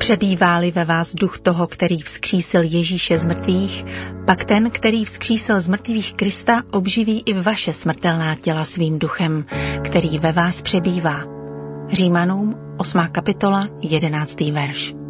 Přebývá-li ve vás duch toho, který vzkřísil Ježíše z mrtvých, pak ten, který vzkřísil z mrtvých Krista, obživí i vaše smrtelná těla svým duchem, který ve vás přebývá. Římanům 8. kapitola 11. verš.